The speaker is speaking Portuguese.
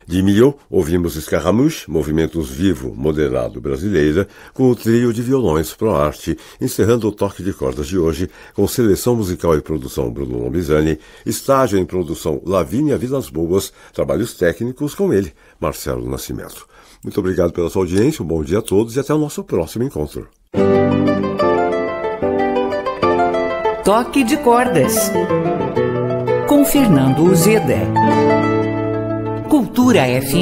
De Milhaud, ouvimos Scaramouche, Movimentos Vivo, Moderado Brasileira, com o trio de violões Pro Arte, encerrando o toque de cordas de hoje, com seleção musical e produção Bruno Lombizani, estágio em produção Lavínia Vilas Boas, trabalhos técnicos com ele, Marcelo Nascimento. Muito obrigado pela sua audiência, um bom dia a todos e até o nosso próximo encontro. Toque de Cordas, com Fernando Uzeda. Cultura FM.